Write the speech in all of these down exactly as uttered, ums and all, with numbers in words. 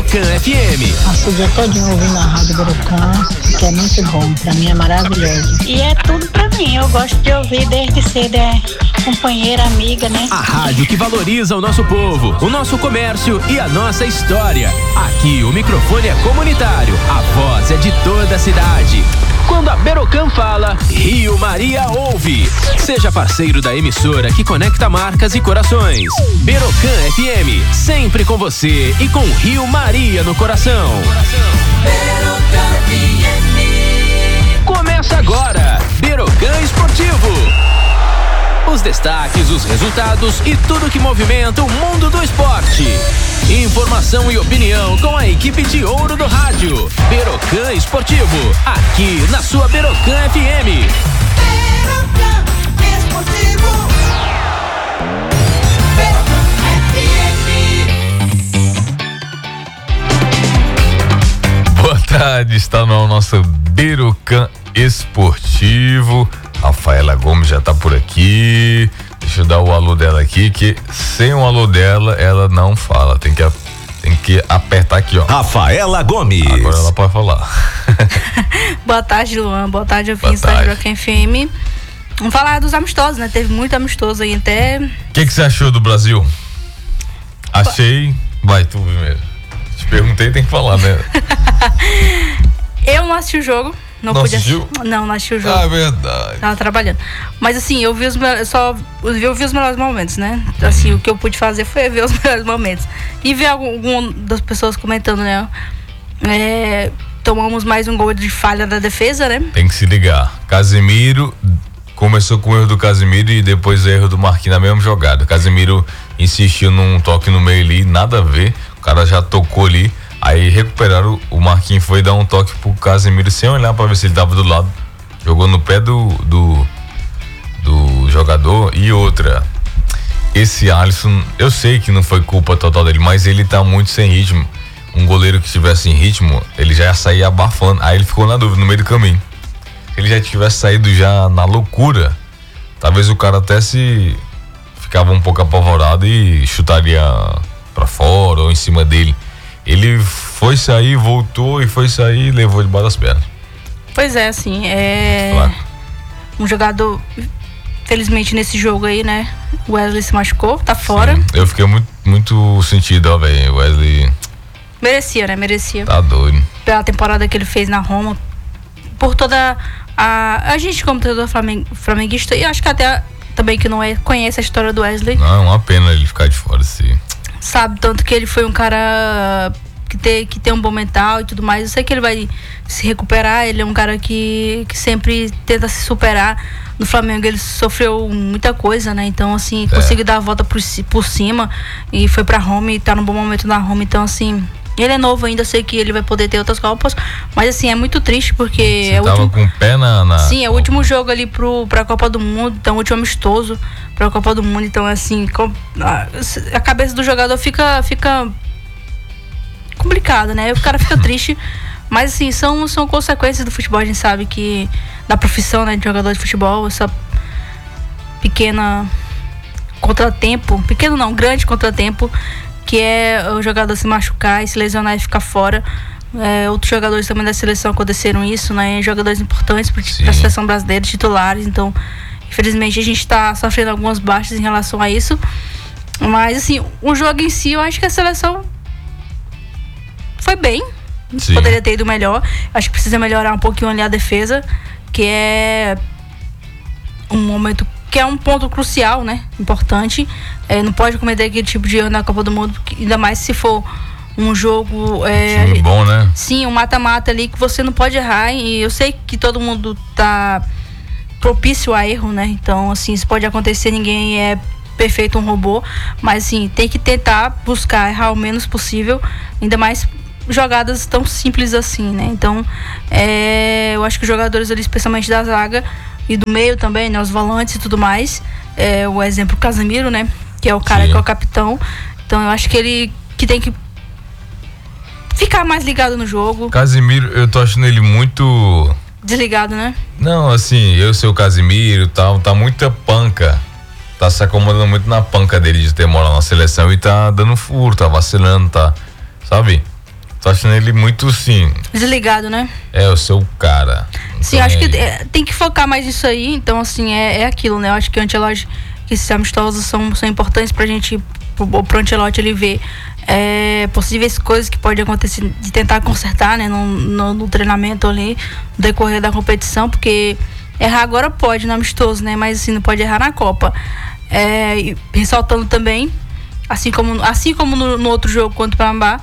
Berocan F M. Passo o dia todinho ouvindo a rádio Berocan, que é muito bom, pra mim é maravilhoso. E é tudo pra mim, eu gosto de ouvir desde cedo, é companheira, amiga, né? A rádio que valoriza o nosso povo, o nosso comércio e a nossa história. Aqui o microfone é comunitário, a voz é de toda a cidade. Quando a Berocan fala, Rio Maria ouve. Seja parceiro da emissora que conecta marcas e corações. Berocan F M, sempre com você e com Rio Maria no coração. Berocan F M. Começa agora, Berocan Esportivo. Os destaques, os resultados e tudo que movimenta o mundo do esporte. Informação e opinião com a equipe de ouro do rádio. Berocan Esportivo, aqui na sua Berocan F M. Berocan Esportivo. Berocan F M. Boa tarde, está no nosso Berocan Esportivo. Rafaela Gomes já tá por aqui. Deixa eu dar o alô dela aqui, que sem o alô dela, ela não fala. Tem que, tem que apertar aqui, ó. Rafaela Gomes. Agora ela pode falar. Boa tarde, Luan. Boa tarde, ouvintes da Berocan F M. Vamos falar dos amistosos, né? Teve muito amistoso aí até. O que que você achou do Brasil? Achei... Vai, tu primeiro. Te perguntei, tem que falar, né? Eu não assisti o jogo. Não, não podia assistiu? Não, não assisti o jogo. Ah, verdade. Tava trabalhando. Mas assim, eu vi os me- só eu vi os melhores momentos, né? Assim, o que eu pude fazer foi ver os melhores momentos. E ver algum, algum das pessoas comentando, né? É, tomamos mais um gol de falha da defesa, né? Tem que se ligar. Casemiro começou com o erro do Casemiro e depois o erro do Marquinhos na mesma jogada. Casemiro insistiu num toque no meio ali, nada a ver. O cara já tocou ali. Aí recuperaram, o Marquinhos foi dar um toque pro Casemiro sem olhar pra ver se ele tava do lado. Jogou no pé do, do, do jogador. E outra, esse Alisson, eu sei que não foi culpa total dele, mas ele tá muito sem ritmo. Um goleiro que estivesse em ritmo, ele já ia sair abafando. Aí ele ficou na dúvida, no meio do caminho. Se ele já tivesse saído já na loucura, talvez o cara até se ficava um pouco apavorado e chutaria pra fora ou em cima dele. Ele foi sair, voltou e foi sair e levou debaixo das pernas. Pois é, assim, é Flaco. Um jogador, felizmente nesse jogo aí, né? O Wesley se machucou, tá fora. Sim, eu fiquei muito, muito sentido, ó, velho. O Wesley Merecia, né? Merecia. tá doido. Pela temporada que ele fez na Roma, por toda a a gente como torcedor flamen- flamenguista, e acho que até também que não é, conhece a história do Wesley, Não, é uma pena ele ficar de fora, assim. sabe tanto que ele foi um cara que tem, que tem um bom mental e tudo mais. Eu sei que ele vai se recuperar, ele é um cara que, que sempre tenta se superar. No Flamengo ele sofreu muita coisa, né? Então, assim, É. conseguiu dar a volta por, ci- por cima e foi pra Roma e tá num bom momento na Roma. Então, assim, ele é novo ainda, sei que ele vai poder ter outras copas, mas assim, é muito triste porque Você é o tava último... com o pé na... na... Sim, é o último jogo ali pro, pra Copa do Mundo, então o último amistoso pra Copa do Mundo, então assim, com, a, a cabeça do jogador fica, fica complicada, né? O cara fica triste, mas assim, são, são consequências do futebol, a gente sabe que da profissão, né, de jogador de futebol, essa pequena contratempo, pequeno não, grande contratempo, que é o jogador se machucar e se lesionar e ficar fora. É, outros jogadores também da seleção aconteceram isso, né? Jogadores importantes para a seleção brasileira, titulares. Então, infelizmente, a gente está sofrendo algumas baixas em relação a isso. Mas, assim, o jogo em si, eu acho que a seleção foi bem. Sim. Poderia ter ido melhor. Acho que precisa melhorar um pouquinho ali a defesa, que é um momento que é um ponto crucial, né? Importante. É, não pode cometer aquele tipo de erro na Copa do Mundo, ainda mais se for um jogo é, Time bom, né? Sim, um mata-mata ali que você não pode errar. E eu sei que todo mundo tá propício a erro, né? Então, assim, isso pode acontecer, ninguém é perfeito, um robô, mas assim, tem que tentar buscar errar o menos possível, ainda mais jogadas tão simples assim, né? Então, é, eu acho que os jogadores ali, especialmente da zaga e do meio também, né? Os volantes e tudo mais, é, o exemplo Casemiro, né? Que é o cara Sim. que é o capitão. Então, eu acho que ele que tem que ficar mais ligado no jogo. Casemiro, eu tô achando ele muito... Desligado, né? Não, assim, eu sei o Casemiro e tal, tá muita panca. Tá se acomodando muito na panca dele de ter moral na seleção e tá dando furo, tá vacilando, tá... Sabe? Tô achando ele muito, sim. Desligado, né? É, o seu cara. Sim, Então, acho que ele- é, tem que focar mais nisso aí. Então, assim, é, é aquilo, né? Eu acho que o Ancelotti, que esses amistosos são, são importantes pra gente, pro, pro Ancelotti ele ver é, possíveis coisas que pode acontecer, de tentar consertar, né? No, no, no treinamento ali, no decorrer da competição, porque errar agora pode no amistoso, né? Mas, assim, não pode errar na Copa. É, e ressaltando também, assim como, assim como no, no outro jogo contra o Panambá,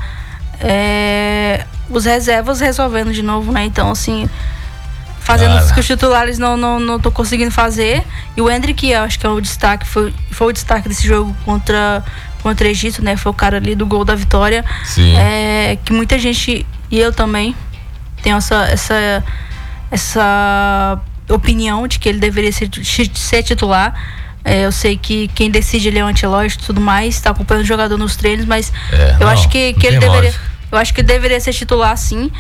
é, os reservas resolvendo de novo, né? Então, assim, fazendo Cara. o que os titulares não não não tô conseguindo fazer. E o Endrick, eu acho que é o destaque, foi, foi o destaque desse jogo contra, contra o Egito, né? Foi o cara ali do gol da vitória. Sim. É, que muita gente, e eu também, tenho essa, essa, essa opinião de que ele deveria ser, ser titular. É, eu sei que quem decide ele é o Ancelotti e tudo mais, está acompanhando o jogador nos treinos, mas É, eu não, acho que, não que ele tem deveria. lógica. Eu acho que ele deveria ser titular, sim.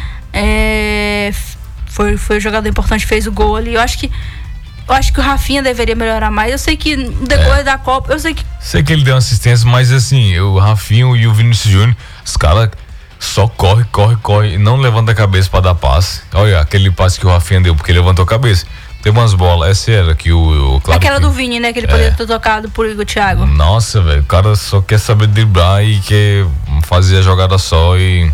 É, foi, foi um jogador importante, fez o gol ali. Eu acho que. Eu acho que o Rafinha deveria melhorar mais. Eu sei que no decorrer É. da Copa, eu sei que. Sei que ele deu assistência, mas assim, o Rafinho e o Vinícius Júnior, os caras só corre, corre, corre e não levanta a cabeça pra dar passe. Olha, aquele passe que o Rafinha deu, porque ele levantou a cabeça. Tem umas bolas, essa era que o. o claro Aquela que- do Vini, né? Que ele poderia ter tocado por Igor Thiago. Nossa, velho, o cara só quer saber driblar e quer fazer a jogada só e.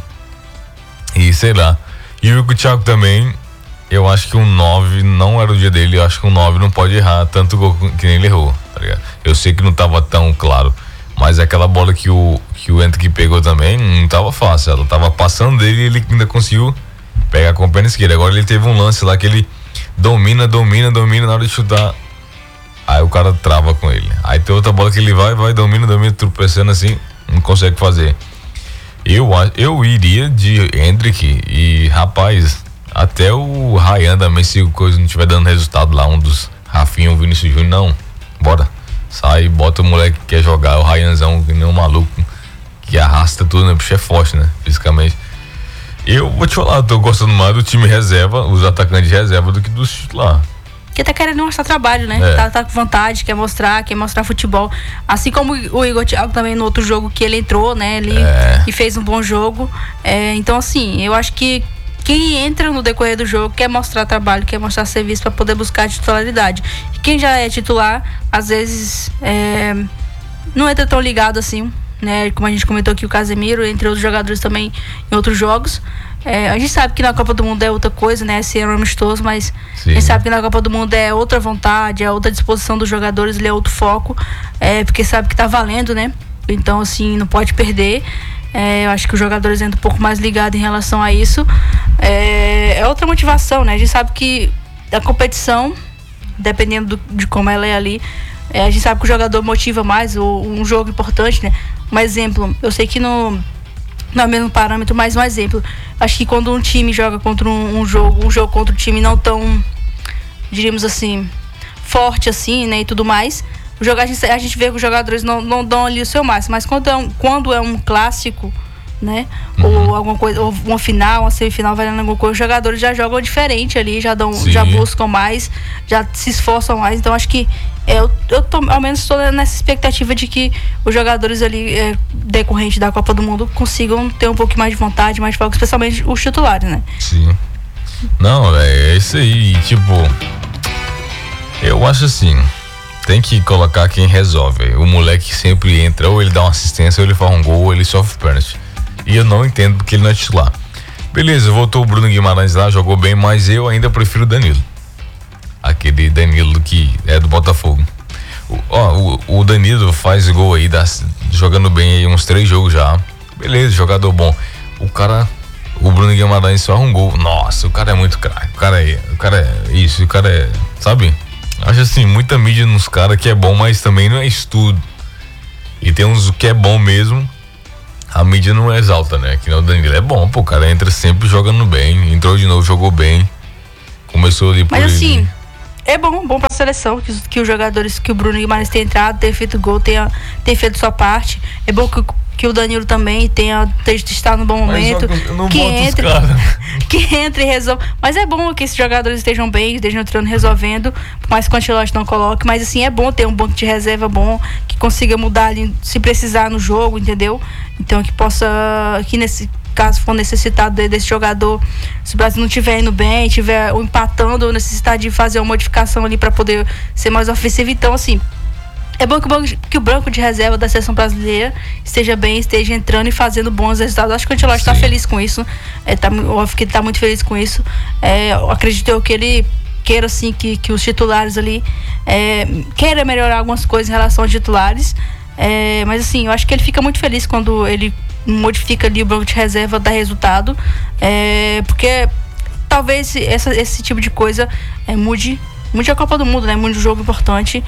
E sei lá. E o Thiago também, eu acho que um nove não era o dia dele, eu acho que um nove não pode errar tanto gol que nem ele errou, tá ligado? Eu sei que não tava tão claro, mas aquela bola que o que o Henrique pegou também não tava fácil, ela tava passando dele e ele ainda conseguiu pegar com a perna esquerda. Agora ele teve um lance lá que ele domina, domina, domina na hora de chutar. Aí o cara trava com ele. Aí tem outra bola que ele vai, vai, domina, domina, tropeçando assim, não consegue fazer. Eu, a- eu iria de Hendrick e, rapaz, até o Ryan também, se o coisa não estiver dando resultado lá, um dos Rafinha, o Vinícius Júnior, não, bora. Sai, bota o moleque que quer jogar, o Ryanzão, que nem um maluco, que arrasta tudo, né? O bicho é forte, né? Fisicamente. Eu vou te falar, eu tô gostando mais do time reserva, os atacantes de reserva, do que dos titular. Que tá querendo mostrar trabalho, né? É. Tá, tá com vontade, quer mostrar, quer mostrar futebol. Assim como o Igor Thiago também no outro jogo que ele entrou, né? Ele É. e fez um bom jogo. É, então, assim, eu acho que quem entra no decorrer do jogo quer mostrar trabalho, quer mostrar serviço para poder buscar a titularidade. E quem já é titular, às vezes, é, não entra tão ligado assim, né? Como a gente comentou aqui, o Casemiro, entre outros jogadores também em outros jogos. É, a gente sabe que na Copa do Mundo é outra coisa, né? Esse ano é amistoso, mas Sim. a gente sabe que na Copa do Mundo é outra vontade, é outra disposição dos jogadores, ele é outro foco, é, porque sabe que tá valendo, né? Então, assim, não pode perder. É, eu acho que os jogadores entram um pouco mais ligados em relação a isso. É, é outra motivação, né? A gente sabe que a competição, dependendo do, de como ela é ali, é, a gente sabe que o jogador motiva mais, ou um jogo importante, né? Um exemplo, eu sei que no, não é o mesmo parâmetro, mas um exemplo. Acho que quando um time joga contra um, um jogo, um jogo contra um time não tão, diríamos assim, forte assim, né, e tudo mais, o jogo, a, gente, a gente vê que os jogadores não, não dão ali o seu máximo, mas quando é um, quando é um clássico, né, ou alguma coisa, ou uma final, uma semifinal, valendo alguma coisa, os jogadores já jogam diferente ali, já dão, Sim. já buscam mais, já se esforçam mais. Então acho que é, eu, eu tô, ao menos estou nessa expectativa de que os jogadores ali, é, decorrente da Copa do Mundo, consigam ter um pouco mais de vontade, mais de foco, especialmente os titulares, né? Sim. Não, é isso aí, tipo, eu acho assim, tem que colocar quem resolve. O moleque sempre entra, ou ele dá uma assistência, ou ele faz um gol, ou ele sofre pênalti. E eu não entendo porque ele não é titular. Beleza, voltou o Bruno Guimarães lá, jogou bem, mas eu ainda prefiro o Danilo. Aquele Danilo que é do Botafogo. O, ó, o, o Danilo faz gol aí, dá, jogando bem aí uns três jogos já. Beleza, jogador bom. O cara, o Bruno Guimarães só um gol. Nossa, o cara é muito craque. O cara é, o cara é isso, o cara é, sabe? Acho assim, muita mídia nos caras que é bom, mas também não é estudo. E tem uns que é bom mesmo, a mídia não exalta, né? Que não, o Danilo é bom, pô, o cara entra sempre jogando bem, entrou de novo, jogou bem. Começou ali por Mas assim, ele. é bom, bom pra seleção que, os- que os jogadores, que o Bruno Guimarães tenha entrado, tenha feito gol, tenha, tenha feito sua parte. É bom que, o- que o Danilo também tenha, tenha está no bom Mas momento. eu não que boto os entre, caras. que entre e resolva. Mas é bom que esses jogadores estejam bem, estejam entrando, resolvendo, por mais que o Ancelotti não coloque. Mas assim, é bom ter um banco de reserva bom, que consiga mudar ali, se precisar no jogo, entendeu? Então que possa, que nesse caso for necessitado desse jogador, se o Brasil não estiver indo bem, estiver empatando ou necessitar de fazer uma modificação ali para poder ser mais ofensivo. Então, assim, é bom que o, banco, que o banco de reserva da seleção brasileira esteja bem, esteja entrando e fazendo bons resultados. Acho que o Ancelotti está feliz com isso. É, tá, óbvio que ele está muito feliz com isso. É, eu acredito eu que ele queira, assim, que, que os titulares ali é, queira melhorar algumas coisas em relação aos titulares. É, mas, assim, eu acho que ele fica muito feliz quando ele modifica ali o banco de reserva, dá resultado. É, porque talvez essa, esse tipo de coisa é, mude, mude a Copa do Mundo, né? Mude um jogo importante.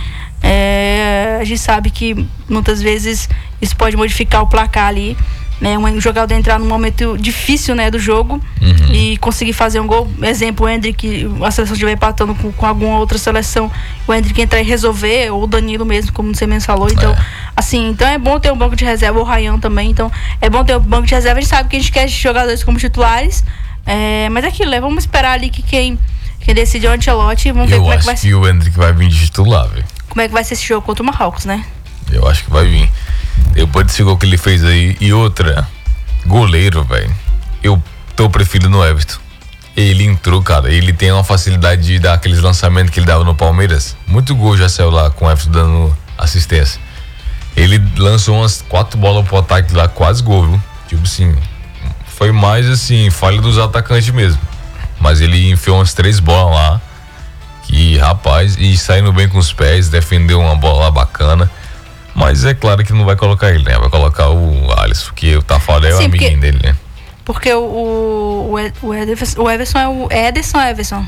É, a gente sabe que muitas vezes isso pode modificar o placar ali, né? Um jogador entrar num momento difícil, né, do jogo, uhum, e conseguir fazer um gol. Exemplo, o Endrick, a seleção estiver empatando com, com alguma outra seleção, o Endrick entrar e resolver, ou o Danilo mesmo, como você mesmo falou. Então, é. assim, então é bom ter um banco de reserva, o Ryan também. Então, é bom ter um banco de reserva. A gente sabe que a gente quer jogadores como titulares, é, mas é aquilo, né? Vamos esperar ali que quem, quem decide é o Ancelotti. Vamos ver Eu como é que acho vai que ser. o Endrick vai vir de titular, velho. Como é que vai ser esse jogo contra o Marrocos, né? Eu acho que vai vir. Depois desse gol que ele fez aí. E outra, goleiro, velho. Eu tô preferindo no Everton. Ele entrou, cara. Ele tem uma facilidade de dar aqueles lançamentos que ele dava no Palmeiras. Muito gol já saiu lá com o Everton dando assistência. Ele lançou umas quatro bolas pro ataque lá, quase gol, viu? Tipo assim, foi mais assim, falha dos atacantes mesmo. Mas ele enfiou umas três bolas lá. Que, rapaz, e saindo bem com os pés, defendeu uma bola bacana. Mas é claro que não vai colocar ele, né? Vai colocar o Alisson, porque o Tafarel é o amiguinho porque, dele, né? Porque o, o, o, Ederson, o Everson é o Ederson ou Everson?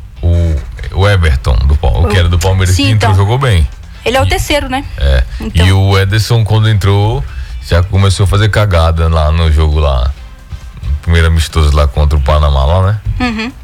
O, o Everton, do, o que era do Palmeiras, sim, que entrou, então, jogou bem. Ele é o e, terceiro, né? É. Então. E o Ederson, quando entrou, já começou a fazer cagada lá no jogo lá. No primeiro amistoso lá contra o Panamá lá, né? Uhum.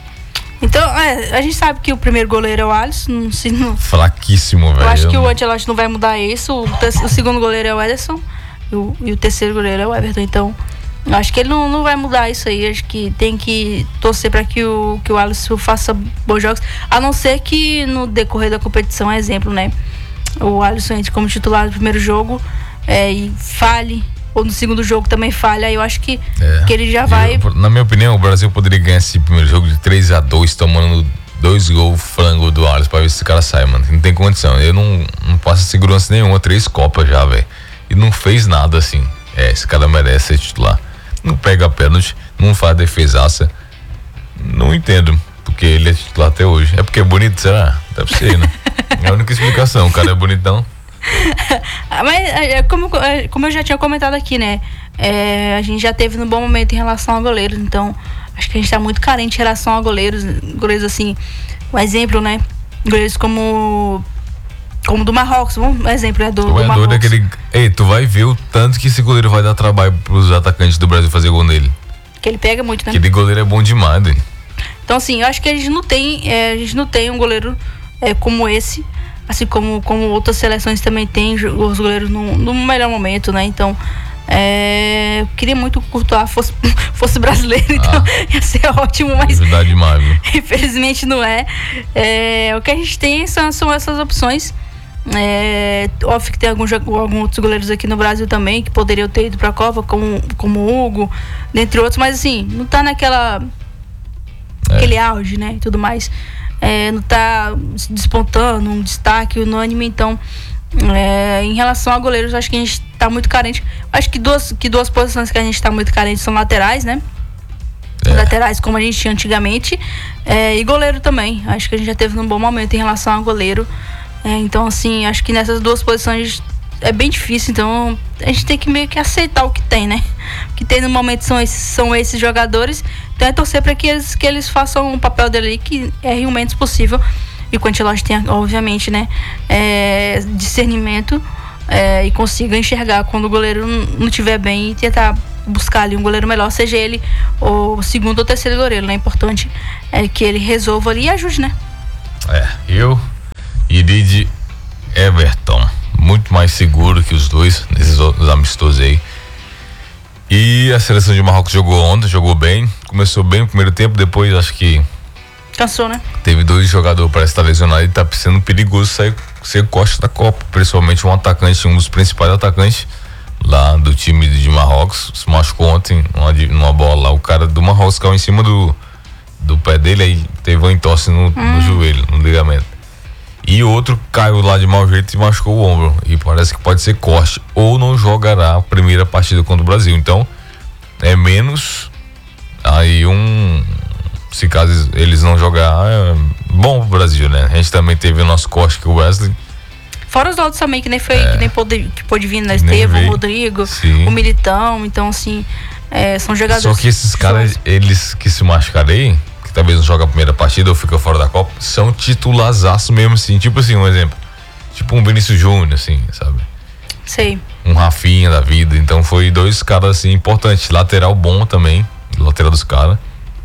Então, é, a gente sabe que o primeiro goleiro é o Alisson. Não, se não... Fraquíssimo, velho. Eu acho que o Ancelotti não vai mudar isso. O, te, o segundo goleiro é o Ederson e o, e o terceiro goleiro é o Everton. Então, eu acho que ele não, não vai mudar isso aí. Acho que tem que torcer para que o, que o Alisson faça bons jogos. A não ser que no decorrer da competição, é exemplo, né? O Alisson entre como titular no primeiro jogo é, e falhe. Ou no segundo jogo também falha, eu acho que, é. que ele já vai... Eu, na minha opinião, o Brasil poderia ganhar esse primeiro jogo de três a dois, tomando dois gols frango do Alisson pra ver se esse cara sai, mano. Não tem condição. Eu não, não passo segurança nenhuma, três copas já, velho. E não fez nada assim. É, esse cara merece ser titular. Não pega pênalti, não faz defesaça. Não entendo porque ele é titular até hoje. É porque é bonito, será? Deve ser, né? É a única explicação. O cara é bonitão. Mas como, como eu já tinha comentado aqui, né? É, a gente já teve um bom momento em relação a goleiros, então acho que a gente tá muito carente em relação a goleiros. Goleiros assim, um exemplo, né? Goleiros como como do Marrocos, um exemplo, né? Do, do Marrocos. Doido, aquele... Ei, tu vai ver o tanto que esse goleiro vai dar trabalho pros atacantes do Brasil fazer gol nele. Que ele pega muito, né? Aquele goleiro é bom demais, velho. Então assim, eu acho que a gente não tem, é, a gente não tem um goleiro é, como esse. Assim como, como outras seleções também tem os goleiros no, no melhor momento, né? Então, é, eu queria muito que o Courtois fosse, fosse brasileiro, ah, então ia ser ótimo, mas é verdade demais, viu? Infelizmente não é. é. O que a gente tem são, são essas opções. É, óbvio que tem alguns, alguns outros goleiros aqui no Brasil também que poderiam ter ido pra Copa, como, como o Hugo, dentre outros, mas assim, não tá naquela é. aquele auge, né? E tudo mais. É, não está despontando um destaque unânime, então é, em relação a goleiros, acho que a gente está muito carente. Acho que duas, que duas posições que a gente está muito carente são laterais, né? É. Laterais como a gente tinha antigamente, é, e goleiro também. Acho que a gente já teve um bom momento em relação a goleiro. É, então, assim, acho que nessas duas posições é bem difícil, então a gente tem que meio que aceitar o que tem, né? O que tem no momento são esses, são esses jogadores, então é torcer para que eles, que eles façam um papel dele que erre o menos possível e que o Ancelotti tenha, obviamente, né, é, discernimento é, e consiga enxergar quando o goleiro não estiver bem e tentar buscar ali um goleiro melhor, seja ele o segundo ou terceiro goleiro, né? É importante é, que ele resolva ali e ajude, né? É, eu iria de Everton. Muito mais seguro que os dois nesses outros amistosos aí. E a seleção de Marrocos jogou ontem, jogou bem, começou bem no primeiro tempo, depois acho que cansou, né? Teve dois jogadores, parece estar lesionado e tá sendo perigoso sair ser costa da Copa, principalmente um atacante, um dos principais atacantes lá do time de Marrocos, se machucou ontem numa, numa bola lá. O cara do Marrocos caiu em cima do, do pé dele, aí teve uma entorse no, hum. no joelho, no ligamento. E outro caiu lá de mau jeito e machucou o ombro. E parece que pode ser corte. Ou não jogará a primeira partida contra o Brasil. Então, é menos. Aí um. Se caso eles não jogar, é bom pro Brasil, né? A gente também teve o nosso corte que o Wesley. Fora os outros também, que nem foi, é, que nem pôde, que pôde vir, né? Estevam, o Rodrigo, sim, o Militão. Então, assim, é, são jogadores. Só que esses caras, eles que se machucaram aí, que talvez não jogam a primeira partida ou ficam fora da Copa, são titularzaço mesmo, assim. Tipo assim, um exemplo. Tipo um Vinícius Júnior, assim, sabe? Sei. Um Rafinha da vida. Então, foi dois caras, assim, importantes. Lateral bom também, lateral dos caras.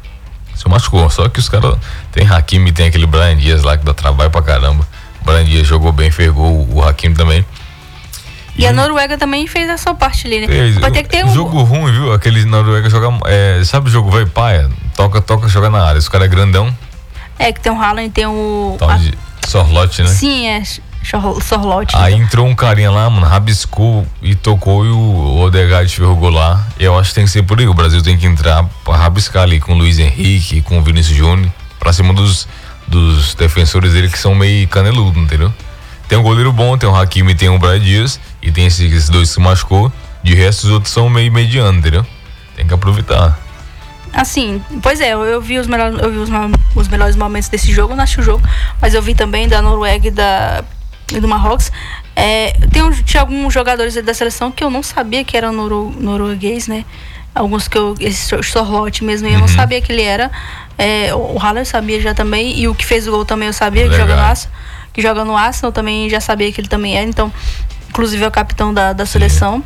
Se machucou. Só que os caras. Tem Hakimi, tem aquele Brian Dias lá que dá trabalho pra caramba. Brian Dias jogou bem, fergou o Hakimi também. E, e a Noruega também fez a sua parte ali, né? Fez. Vai ter que ter um jogo ruim, viu? Aquele Noruega joga. É, sabe o jogo vai paia? Toca, toca, joga na área. Os caras é grandão. É, que tem o Haaland, tem o. Tal de Sorlote, né? Sim, é. Sorlote. Aí né? entrou um carinha lá, mano, rabiscou e tocou e o Odegaard ferrugou lá. Eu acho que tem que ser por aí. O Brasil tem que entrar pra rabiscar ali com o Luiz Henrique, com o Vinícius Júnior, pra cima dos, dos defensores dele que são meio caneludo, entendeu? Tem um goleiro bom, tem o Hakimi, tem o Brian Dias e tem esses, esses dois que se machucou. De resto, os outros são meio medianos, entendeu? Tem que aproveitar. Assim, pois é, eu, eu vi, os melhores, eu vi os, os melhores momentos desse jogo, não assisti o jogo, mas eu vi também da Noruega e da. E do Marrocos. É, tem um, tinha alguns jogadores da seleção que eu não sabia que eram noro, norueguês, né? Alguns que eu, esse Sorlote mesmo, eu uhum. não sabia que ele era. É, o Haaland sabia já também, e o que fez o gol também eu sabia, Legal. que joga no Arsenal, que joga no Arsenal, também já sabia que ele também era, então, inclusive é o capitão da, da seleção.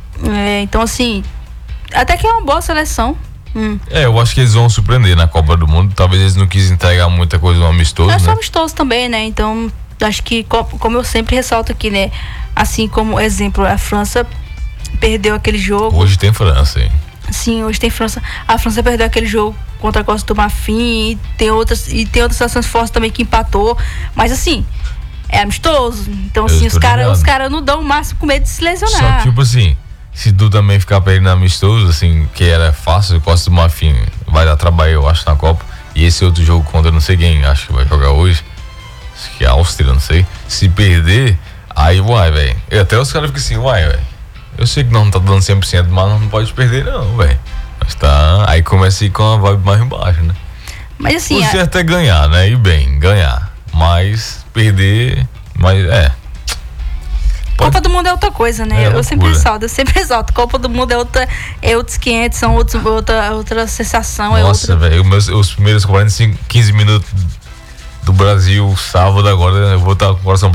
É, então, assim, até que é uma boa seleção. Hum. É, eu acho que eles vão surpreender na Copa do Mundo. Talvez eles não quisem entregar muita coisa no amistoso, É só né? amistoso também, né? Então, acho que, como eu sempre ressalto aqui, né? Assim como exemplo, a França perdeu aquele jogo. Hoje tem França, hein? Sim, hoje tem França. A França perdeu aquele jogo contra a Costa do Marfim e tem outras, e tem outras seleções fortes também que empatou. Mas assim, é amistoso. Então, eu assim, os caras os cara não dão o máximo com medo de se lesionar. Só que, tipo assim, se tu também ficar perdendo amistoso, assim, que era fácil, Costa do Marfim vai dar trabalho, eu acho, na Copa. E esse outro jogo contra não sei quem, acho que vai jogar hoje. Acho que é a Áustria, não sei. Se perder, aí uai, velho. Até os caras ficam assim, uai, velho. Eu sei que não tá dando cem por cento, mas não pode perder, não, velho. Mas tá. Aí começa a ir com a vibe mais embaixo, né? Mas assim. O certo a... é ganhar, né? E bem, ganhar. Mas perder. Mas é. Pode... Copa do Mundo é outra coisa, né? É eu loucura. sempre ressalto, eu sempre ressalto. Copa do Mundo é outra, é outros quinhentos, são outros, outra, outra sensação. Nossa, é outra... velho, os primeiros quarenta e cinco, quinze minutos do Brasil, sábado agora, eu vou estar com o coração.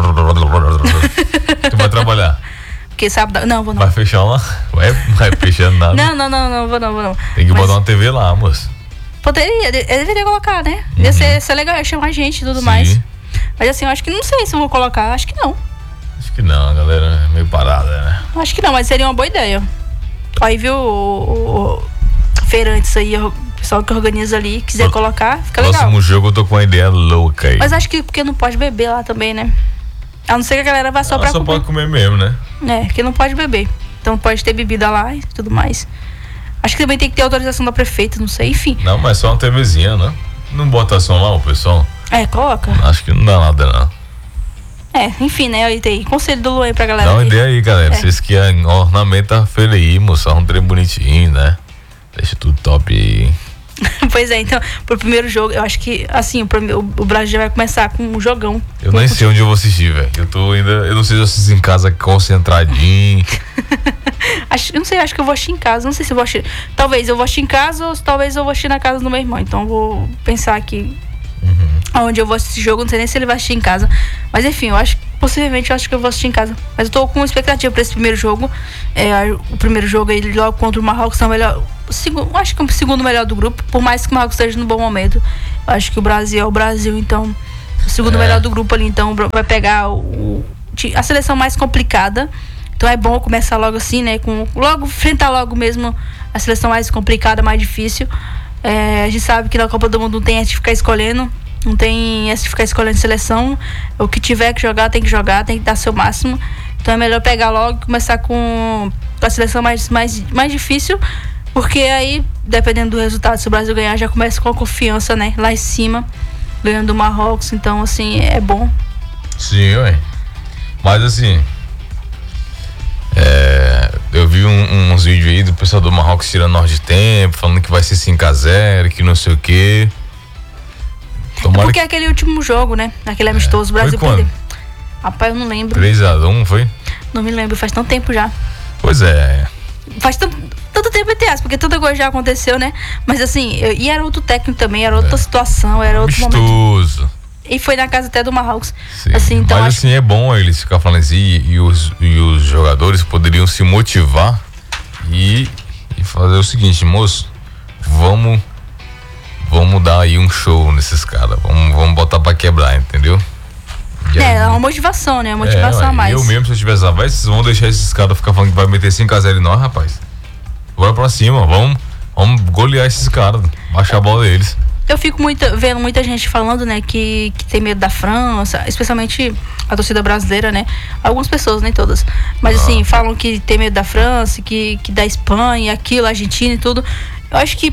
Tu vai trabalhar? Porque sábado. Não, vou não. Vai fechar lá? Vai, vai fechando nada. Não, não, não, não, vou não, vou não. Tem que Mas... botar uma T V lá, moço. Poderia, ele deveria colocar, né? Uhum. Ia ser, ser legal, ia chamar a gente e tudo Sim. mais. Mas assim, eu acho que não sei se eu vou colocar, acho que não. Acho que não, a galera é meio parada, né? Acho que não, mas seria uma boa ideia. Aí, viu, o, o feirantes aí, o pessoal que organiza ali, quiser Pro, colocar, fica legal. Próximo jogo eu tô com uma ideia louca aí. Mas acho que porque não pode beber lá também, né? A não ser que a galera vá só Ela pra só comer. pode comer mesmo, né? É, que não pode beber. Então pode ter bebida lá e tudo mais. Acho que também tem que ter autorização da prefeita, não sei, enfim. Não, mas só uma TVzinha, né? Não bota som lá, o pessoal? É, coloca. Acho que não dá nada, não. É, enfim, né? Aí tem conselho do Luan pra galera. Dá uma aí. ideia aí, galera. É. Vocês que ornamentam a feira aí, moçar um trem bonitinho, né? Deixa tudo top aí. Pois é, então, pro primeiro jogo, eu acho que, assim, o, o Brasil já vai começar com um jogão. Eu nem sei onde eu vou assistir, velho. Eu tô ainda. Eu não sei se eu assisto em casa concentradinho. acho, eu não sei, acho que eu vou assistir em casa. Não sei se eu vou assistir. Talvez eu vou assistir em casa ou talvez eu vou assistir na casa do meu irmão. Então eu vou pensar aqui uhum. onde eu vou assistir jogo. Não sei nem se ele vai assistir em casa. Mas enfim, eu acho que possivelmente eu acho que eu vou assistir em casa. Mas eu tô com expectativa pra esse primeiro jogo. É, o primeiro jogo aí logo contra o Marrocos é o melhor. O segundo, acho que é o segundo melhor do grupo. Por mais que o Marrocos esteja no bom momento. Eu acho que o Brasil é o Brasil, então. O segundo é. melhor do grupo ali, então vai pegar o, a seleção mais complicada. Então é bom começar logo assim, né? Com, logo, enfrentar logo mesmo a seleção mais complicada, mais difícil. É, a gente sabe que na Copa do Mundo não tem essa de ficar escolhendo. Não tem essa de ficar escolhendo seleção. O que tiver que jogar, tem que jogar, tem que dar seu máximo. Então é melhor pegar logo e começar com, com a seleção mais, mais, mais difícil, porque aí, dependendo do resultado, se o Brasil ganhar, já começa com a confiança, né? Lá em cima, ganhando do Marrocos, então assim, é bom. Sim, ué. Mas assim, é, eu vi um, uns vídeos aí do pessoal do Marrocos tirando nós de tempo, falando que vai ser cinco a zero, que não sei o quê. Tomara é porque que... aquele último jogo, né? Aquele amistoso, o Brasil perdeu. Rapaz, eu não lembro. três a um, foi? Não me lembro, faz tanto tempo já. Pois é. Faz tanto, tanto tempo, entre aspas, porque tanta coisa já aconteceu, né? Mas assim, eu, e era outro técnico também, era outra é. situação, era outro amistoso. Momento. E foi na casa até do Marrocos. Assim, então mas acho... assim, é bom eles ficar falando assim, e, e, os, e os jogadores poderiam se motivar e, e fazer o seguinte, moço, vamos vamos dar aí um show nesses caras, vamos, vamos botar pra quebrar, entendeu? E é, aí, é uma motivação, né? Uma motivação é, a mais. Eu mesmo, se eu tivesse a vocês vão deixar esses caras ficar falando que vai meter cinco a zero em nós, rapaz. Bora pra cima, vamos, vamos golear esses caras, baixar a bola deles. Eu fico muito, vendo muita gente falando, né, que, que tem medo da França, especialmente a torcida brasileira, né? Algumas pessoas, nem todas. Mas ah. assim, falam que tem medo da França, que, que da Espanha, aquilo, Argentina e tudo. Eu acho que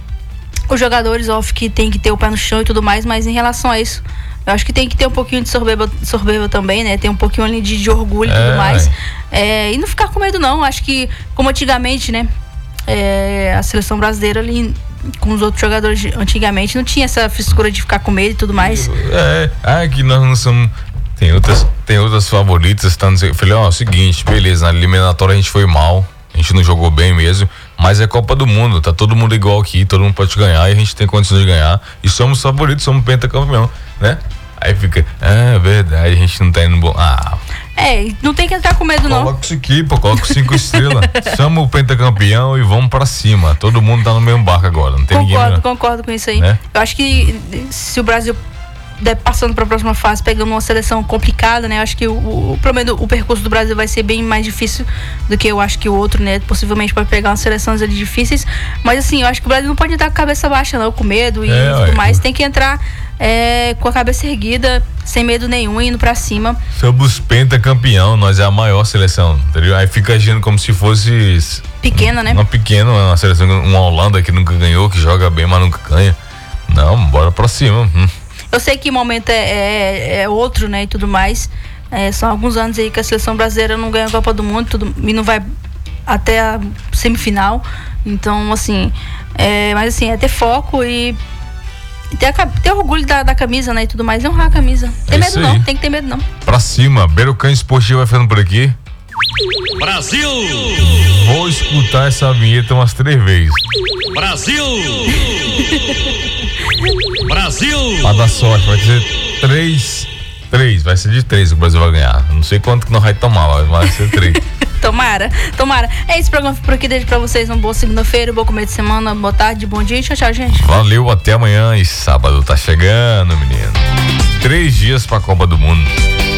os jogadores, óbvio, que tem que ter o pé no chão e tudo mais, mas em relação a isso, eu acho que tem que ter um pouquinho de soberba, soberba também, né? Tem um pouquinho ali de, de orgulho e é, tudo mais. É, e não ficar com medo, não. Acho que, como antigamente, né? É, a seleção brasileira ali, com os outros jogadores de, antigamente, não tinha essa frescura de ficar com medo e tudo mais. É, é que nós não somos... Tem outras, tem outras favoritas, tá? Eu falei, ó, é o seguinte, beleza, na eliminatória a gente foi mal, a gente não jogou bem mesmo, mas é Copa do Mundo, tá todo mundo igual aqui, todo mundo pode ganhar e a gente tem condições de ganhar e somos favoritos, somos pentacampeão, né? Aí fica, é verdade, a gente não tá indo bom. Ah. É, não tem que entrar com medo, não. Coloca isso aqui, pô, coloca cinco estrelas. Somos o pentacampeão e vamos pra cima. Todo mundo tá no mesmo barco agora, não tem concordo, ninguém. Concordo, concordo com isso aí. Né? Eu acho que se o Brasil der passando para a próxima fase, pegando uma seleção complicada, né? Eu acho que o, o, pelo menos o percurso do Brasil vai ser bem mais difícil do que eu acho que o outro, né? Possivelmente pode pegar umas seleções ali difíceis. Mas assim, eu acho que o Brasil não pode entrar com a cabeça baixa, não, com medo e é, tudo ué. mais. Tem que entrar é, com a cabeça erguida, sem medo nenhum, indo pra cima. Somos pentacampeão, nós é a maior seleção, entendeu? Aí fica agindo como se fosse pequena, né? Uma pequena, uma seleção, uma Holanda que nunca ganhou, que joga bem, mas nunca ganha. Não, bora pra cima. Hum. Eu sei que o momento é, é, é outro, né, e tudo mais. É, são alguns anos aí que a seleção brasileira não ganha a Copa do Mundo tudo, e não vai até a semifinal. Então, assim, é, mas assim, é ter foco e ter, a, ter orgulho da, da camisa, né, e tudo mais. E honrar a camisa. Tem é medo não, tem que ter medo não. Pra cima, Berocan Esportivo vai ficando por aqui. Brasil! Vou escutar essa vinheta umas três vezes. Brasil! Brasil! Pra dar sorte, vai ser três, três, vai ser de três que o Brasil vai ganhar. Não sei quanto que nós vai tomar, mas vai ser três. Tomara, tomara. É esse programa por aqui, desde pra vocês uma boa segunda-feira, bom começo de semana, boa tarde, bom dia, tchau, tchau, gente. Valeu, até amanhã e sábado tá chegando, menino. Três dias pra Copa do Mundo.